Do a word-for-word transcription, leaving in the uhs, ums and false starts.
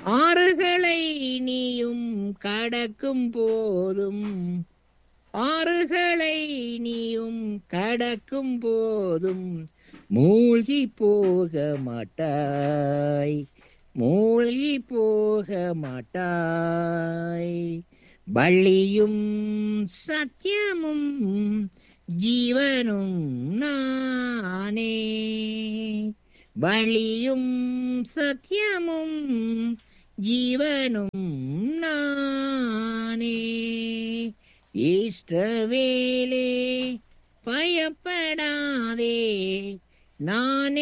ஆறுகளை நீயும் கடக்கும் போதும் ஆறுகளை நீயும் கடக்கும் போதும் மூழ்கி போக மாட்டாய் மூழ்கி போக மாட்டாய். வழியும் சத்தியமும் ஜீவனும் நானே வழியும் சத்தியமும் ஜீவனும் நானே. இஸ்ரவேலே பயப்படாதே நானே